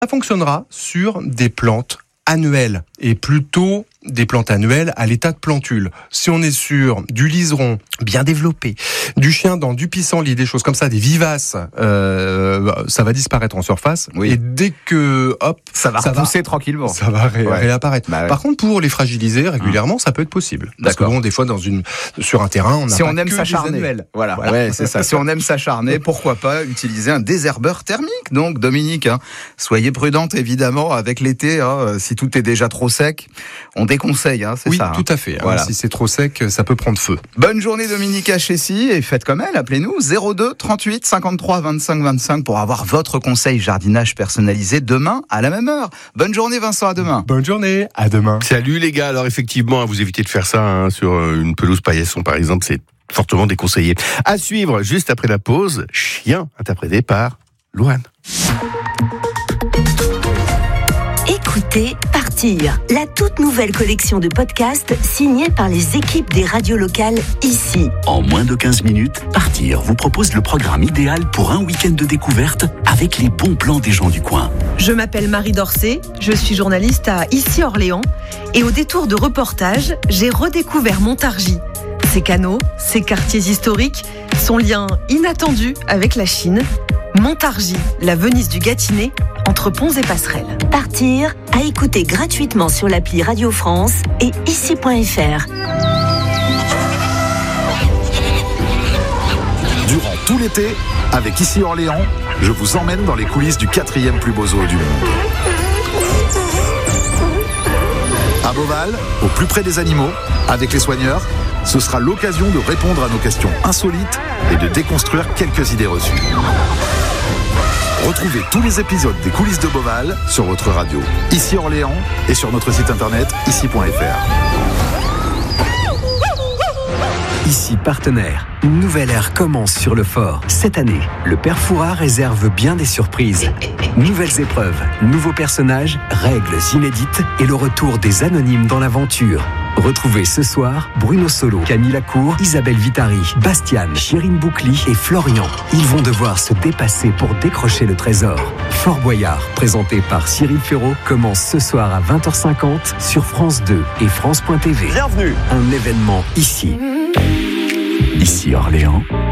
Ça fonctionnera sur des plantes annuelles et plutôt des plantes annuelles à l'état de plantule. Si on est sur du liseron bien développé, du chien-dent, du pissenlit, des choses comme ça, des vivaces, ça va disparaître en surface. Oui. Et dès que, ça va repousser tranquillement. Ça va réapparaître. Bah ouais. Par contre, pour les fragiliser régulièrement, ça peut être possible. Parce que D'accord. bon, des fois, sur un terrain, on n'a Si pas on aime que s'acharner. des annuelles. Voilà. Ouais, c'est ça. Si on aime s'acharner, pourquoi pas utiliser un désherbeur thermique. Donc, Dominique, soyez prudente évidemment avec l'été. Si tout est déjà trop sec, on déconseille. C'est oui, ça. Tout à fait. Voilà. Si c'est trop sec, ça peut prendre feu. Bonne journée Dominique à Chessy et faites comme elle. Appelez-nous 02 38 53 25 25 pour avoir votre conseil jardinage personnalisé demain à la même heure. Bonne journée Vincent, à demain. Bonne journée, à demain. Salut les gars, alors effectivement, vous évitez de faire ça sur une pelouse paillasson par exemple, c'est fortement déconseillé. À suivre, juste après la pause, Chien, interprété par Louane. Écoutez Partir, la toute nouvelle collection de podcasts signée par les équipes des radios locales ici. En moins de 15 minutes, Partir vous propose le programme idéal pour un week-end de découverte avec les bons plans des gens du coin. Je m'appelle Marie Dorcet, je suis journaliste à Ici Orléans et au détour de reportages, j'ai redécouvert Montargis. Ses canaux, ses quartiers historiques, son lien inattendu avec la Chine. Montargis, la Venise du Gâtinais, entre ponts et passerelles. Partir, à écouter gratuitement sur l'appli Radio France et ici.fr. Durant tout l'été, avec Ici Orléans, je vous emmène dans les coulisses du 4e plus beau zoo du monde. À Beauval, au plus près des animaux, avec les soigneurs, ce sera l'occasion de répondre à nos questions insolites et de déconstruire quelques idées reçues. Retrouvez tous les épisodes des coulisses de Beauval sur votre radio Ici Orléans et sur notre site internet ici.fr. Ici partenaire, une nouvelle ère commence sur le fort. Cette année, le Père Fouras réserve bien des surprises. Nouvelles épreuves, nouveaux personnages, règles inédites et le retour des anonymes dans l'aventure. Retrouvez ce soir Bruno Solo, Camille Lacour, Isabelle Vitari, Bastiane, Chérine Boucli et Florian. Ils vont devoir se dépasser pour décrocher le trésor. Fort Boyard, présenté par Cyril Ferraud, commence ce soir à 20h50 sur France 2 et France.tv. Bienvenue. Un événement ici. Ici Orléans,